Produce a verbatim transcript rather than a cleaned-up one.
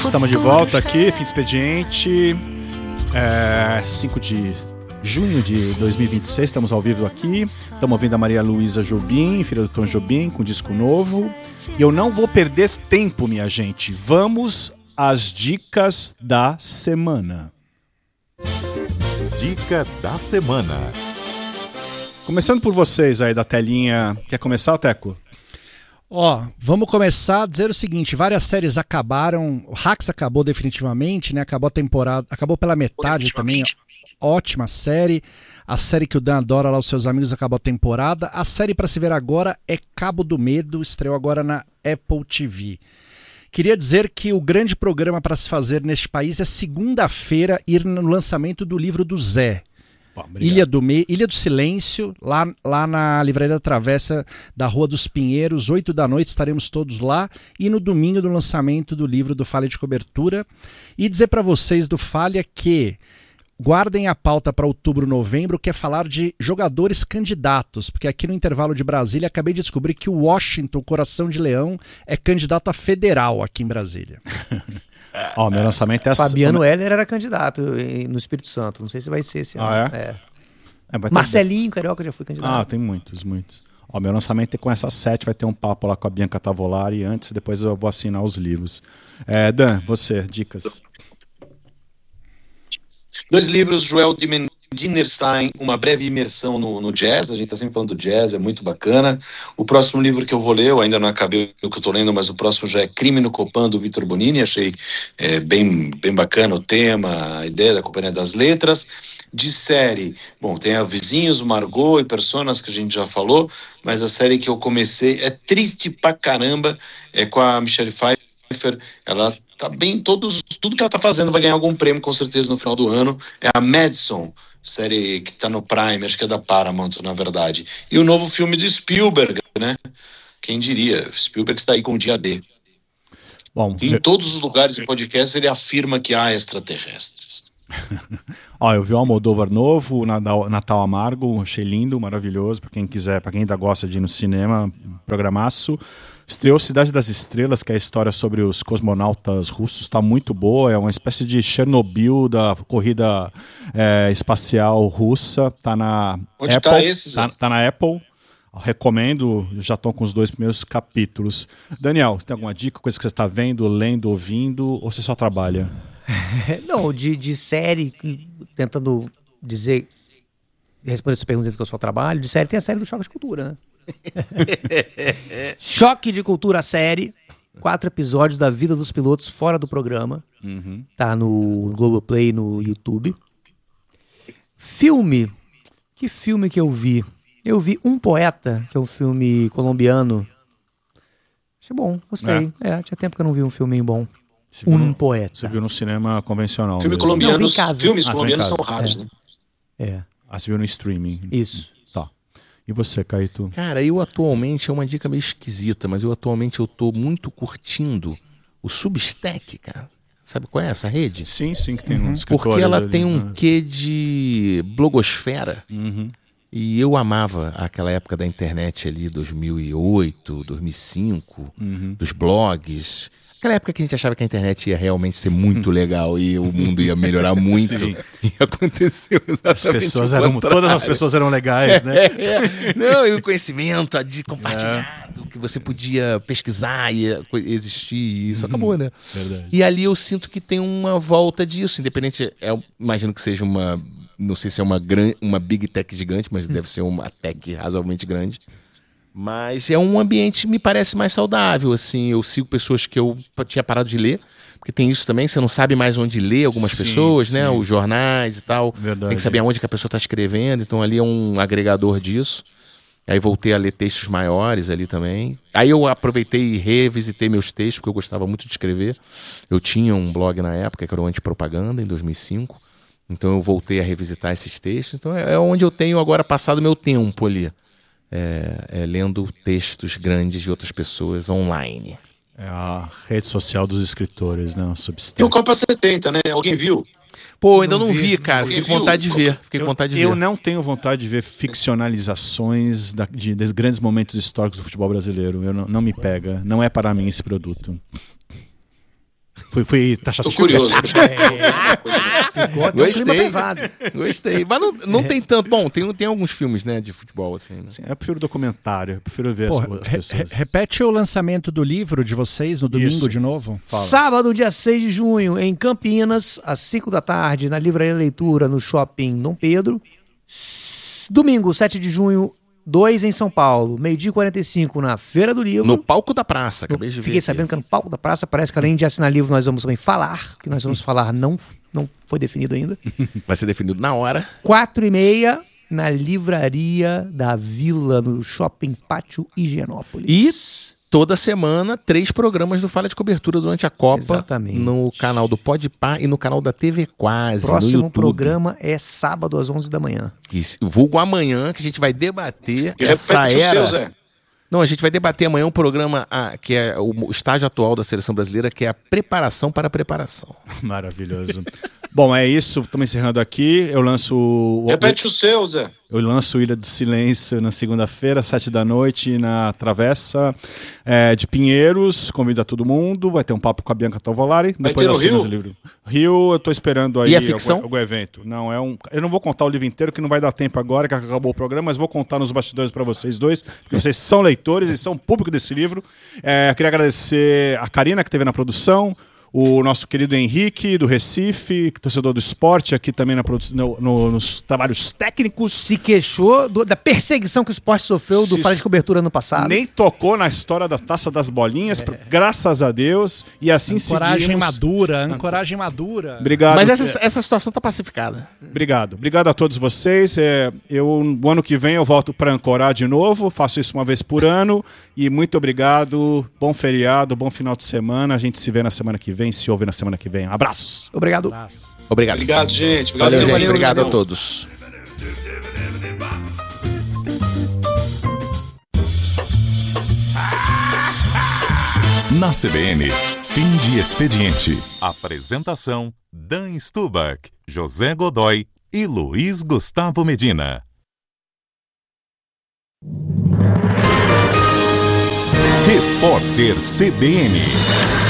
Estamos de volta aqui, fim de expediente, é, cinco de junho de dois mil e vinte e seis, estamos ao vivo aqui, estamos ouvindo a Maria Luísa Jobim, filha do Tom Jobim, com disco novo, e eu não vou perder tempo, minha gente, vamos às dicas da semana. Dica da semana. Começando por vocês aí da telinha, quer começar, Teco? Ó, vamos começar a dizer o seguinte, várias séries acabaram, o Hacks acabou definitivamente, né? Acabou a temporada, acabou pela metade também, ótima série. A série que o Dan adora lá, os seus amigos, acabou a temporada. A série para se ver agora é Cabo do Medo, estreou agora na Apple T V. Queria dizer que o grande programa para se fazer neste país é segunda-feira ir no lançamento do livro do Zé. Ilha do, Me... Ilha do Silêncio, lá, lá na Livraria da Travessa da Rua dos Pinheiros, oito da noite, estaremos todos lá. E no domingo do lançamento do livro do Falha de Cobertura. E dizer para vocês do Falha que guardem a pauta para outubro, novembro, que é falar de jogadores candidatos. Porque aqui no intervalo de Brasília acabei de descobrir que o Washington, Coração de Leão, é candidato a federal aqui em Brasília. Ó, meu lançamento é essa. Fabiano Heller era candidato no Espírito Santo. Não sei se vai ser esse ano. Ah, é? É. É, vai ter- Marcelinho Carioca já foi candidato. Ah, tem muitos, muitos. Ó, meu lançamento é com essas sete, vai ter um papo lá com a Bianca Tavolari antes, depois eu vou assinar os livros. É, Dan, você, dicas. Dois livros, Joel Dimen- Dinerstein, Uma Breve Imersão no, no Jazz. A gente está sempre falando do jazz, é muito bacana. O próximo livro que eu vou ler, eu ainda não acabei o que eu estou lendo, mas o próximo já é Crime no Copan, do Vitor Bonini. Achei é, bem, bem bacana o tema, a ideia da Companhia das Letras. De série, bom, tem a Vizinhos, Margot e Personas, que a gente já falou, mas a série que eu comecei é triste pra caramba, é com a Michelle Pfeiffer. Ela tá bem, todos, tudo que ela tá fazendo vai ganhar algum prêmio com certeza no final do ano. É a Madison, série que tá no Prime, acho que é da Paramount, na verdade. E o novo filme de Spielberg, né? Quem diria? Spielberg está aí com o dia D. Bom, E em todos os lugares do podcast ele afirma que há extraterrestres. ó, eu vi o Almodóvar novo, o Natal, Natal Amargo, achei lindo, maravilhoso, pra quem quiser, pra quem ainda gosta de ir no cinema, programaço. Estreou Cidade das Estrelas, que é a história sobre os cosmonautas russos, tá muito boa, é uma espécie de Chernobyl da corrida é, espacial russa, tá na Onde Apple, tá esse, Zé? tá, tá na Apple, recomendo, já estão com os dois primeiros capítulos. Daniel, você tem alguma dica, coisa que você está vendo, lendo, ouvindo, ou você só trabalha? Não, de, de série, tentando dizer, responder essa pergunta que eu só trabalho, de série tem a série do Choque de Cultura, né? Choque de Cultura, a série, quatro episódios da vida dos pilotos fora do programa, Uhum. tá no Globoplay, no YouTube. Filme, que filme que eu vi? Eu vi Um Poeta, que é um filme colombiano. Achei bom, gostei. É, tinha tempo que eu não vi um filme bom. Você viu Um no- Poeta. Você viu no cinema convencional Filme mesmo. colombiano, Não, vi em casa. filmes Ah, foi em colombianos casa. são raros, né? É, Ah, você viu no streaming. isso. Tá. E você, Caíto? Cara, eu atualmente, é uma dica meio esquisita, mas eu atualmente eu tô muito curtindo o Substack, cara. Sabe qual é essa rede? Sim, sim, que tem um escritório Porque ela ali, tem um né? quê de blogosfera. Uhum. E eu amava aquela época da internet ali, dois mil e oito, dois mil e cinco, Uhum. dos blogs. Aquela época que a gente achava que a internet ia realmente ser muito legal e o mundo ia melhorar muito. Sim. E aconteceu exatamente As pessoas o eram, contrário. todas as pessoas eram legais, né? É, é. Não, e o conhecimento de compartilhado, que você podia pesquisar e existir, e isso acabou, né? Verdade. E ali eu sinto que tem uma volta disso, independente, eu imagino que seja uma, não sei se é uma, gran, uma big tech gigante, mas deve ser uma tech razoavelmente grande. Mas é um ambiente, me parece, mais saudável, assim, eu sigo pessoas que eu tinha parado de ler, porque tem isso também, você não sabe mais onde ler algumas Sim, pessoas, né, sim. os jornais e tal, Verdade. tem que saber aonde que a pessoa está escrevendo, então ali é um agregador disso. Aí voltei a ler textos maiores ali também. Aí eu aproveitei e revisitei meus textos, porque eu gostava muito de escrever. Eu tinha um blog na época, que era o Antipropaganda, em dois mil e cinco, então eu voltei a revisitar esses textos, então é onde eu tenho agora passado meu tempo ali. É, é, lendo textos grandes de outras pessoas online. É a rede social dos escritores, né? O Substack. E o Copa setenta, né? Alguém viu? Pô, ainda não, Não vi, vi, cara. não Fiquei vi. com vontade de ver. Fiquei com Eu, vontade de eu ver. não tenho vontade de ver ficcionalizações da, de, dos grandes momentos históricos do futebol brasileiro. Eu não, não me pega. Não é para mim esse produto. Fui, fui Tô taxativo. curioso. Ficou até um clima Gostei. pesado. Gostei. Mas não, não tem tanto. Bom, tem, tem alguns filmes, né, de futebol, assim. Né? Sim, eu prefiro documentário, eu prefiro ver Pô, as, as re- pessoas. re- repete o lançamento do livro de vocês no domingo Isso. de novo. Fala. Sábado, dia seis de junho, em Campinas, às cinco da tarde, na Livraria Leitura, no Shopping Dom Pedro. S- Domingo, sete de junho, dois em São Paulo. Meio-dia e quarenta e cinco na Feira do Livro. No palco da praça, acabei de ver. Fiquei aqui. sabendo que é no palco da praça. Parece que além de assinar livro, nós vamos também falar. O que nós vamos falar não, não foi definido ainda. Vai ser definido na hora. Quatro e meia na Livraria da Vila, no Shopping Pátio Higienópolis. E toda semana, três programas do Fala de Cobertura durante a Copa. Exatamente. No canal do Podpah e no canal da T V Quase, no Próximo YouTube. programa é sábado às onze da manhã. Que, vulgo amanhã, que a gente vai debater E essa repete o era... seu, Zé. Não, a gente vai debater amanhã um programa ah, que é o estágio atual da seleção brasileira, que é a preparação para a preparação. Maravilhoso. Bom, é isso. Estamos encerrando aqui. Eu lanço o, Repete o seu, Zé. eu lanço o Ilha do Silêncio na segunda-feira, sete da noite, na Travessa é, de Pinheiros. Convido a todo mundo. Vai ter um papo com a Bianca Tovolari. Vai Depois ter no das cenas Rio? do livro. Rio, eu tô esperando aí E a ficção? algum, algum evento. Não, é um. Eu não vou contar o livro inteiro, que não vai dar tempo agora, que acabou o programa, mas vou contar nos bastidores para vocês dois, porque vocês são leitores e são público desse livro. É, queria agradecer a Karina, que esteve na produção. O nosso querido Henrique, do Recife, torcedor do esporte, aqui também na produ- no- no- nos trabalhos técnicos. Se queixou do- da perseguição que o esporte sofreu do Se- Fala de Cobertura ano passado. Nem tocou na história da Taça das Bolinhas, por- graças a Deus. E assim Ancoragem seguimos. madura, ancoragem madura. Obrigado. Mas essa, essa situação tá pacificada. Obrigado. Obrigado a todos vocês. É, eu, no ano que vem eu volto para ancorar de novo. Faço isso uma vez por ano. E muito obrigado. Bom feriado, bom final de semana. A gente se vê na semana que vem, se ouve na semana que vem. Abraços. Obrigado. Obrado. Obrigado, gente. Obrigado, Valeu, gente. valeu, Obrigado a valeu. todos. Na C B N, fim de expediente. Apresentação: Dan Stubach, José Godoy e Luiz Gustavo Medina. Repórter C B N.